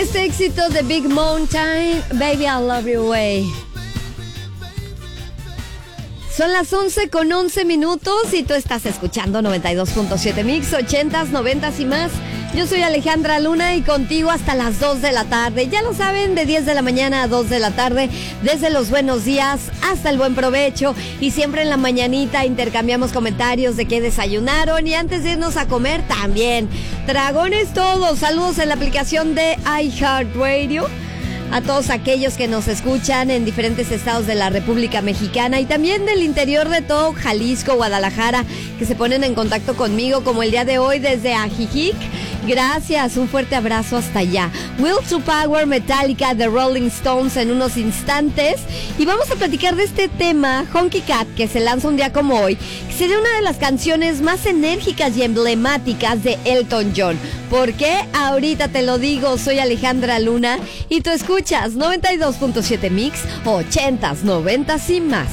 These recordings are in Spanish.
Este éxito de Big Mountain, Baby I Love Your Way. Son las 11:11 y tú estás escuchando 92.7 Mix, 80s, 90s y más. Yo soy Alejandra Luna y contigo hasta las 2 de la tarde. Ya lo saben, de 10 de la mañana a 2 de la tarde, desde los buenos días hasta el buen provecho. Y siempre en la mañanita intercambiamos comentarios de qué desayunaron. Y antes de irnos a comer también. Dragones todos, saludos en la aplicación de iHeartRadio. A todos aquellos que nos escuchan en diferentes estados de la República Mexicana y también del interior de todo Jalisco, Guadalajara, que se ponen en contacto conmigo, como el día de hoy desde Ajijic. Gracias, un fuerte abrazo hasta allá. Will to Power, Metallica, The Rolling Stones en unos instantes. Y vamos a platicar de este tema, Honky Cat, que se lanza un día como hoy, que sería una de las canciones más enérgicas y emblemáticas de Elton John. ¿Por qué? Ahorita te lo digo, soy Alejandra Luna y tú escuchas 92.7 Mix, 80s, 90s y más.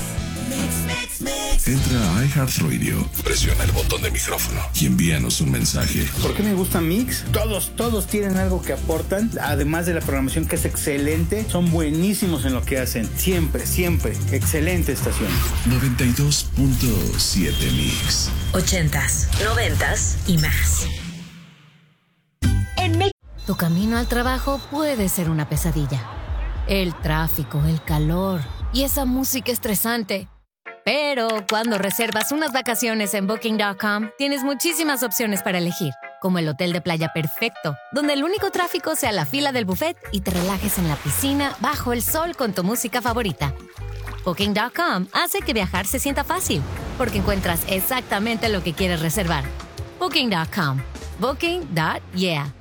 Entra a iHeartRadio, presiona el botón de micrófono y envíanos un mensaje. ¿Por qué me gusta Mix? Todos tienen algo que aportan, además de la programación que es excelente, son buenísimos en lo que hacen, siempre, excelente estación. 92.7 Mix, 80s, 90s y más. Tu camino al trabajo puede ser una pesadilla. El tráfico, el calor y esa música estresante. Pero cuando reservas unas vacaciones en Booking.com, tienes muchísimas opciones para elegir, como el hotel de playa perfecto, donde el único tráfico sea la fila del buffet y te relajes en la piscina bajo el sol con tu música favorita. Booking.com hace que viajar se sienta fácil, porque encuentras exactamente lo que quieres reservar. Booking.com. Booking.yeah.